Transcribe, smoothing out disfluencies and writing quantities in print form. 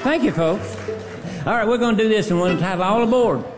Thank you, folks. All right, we're going to do this, and we'll have all aboard.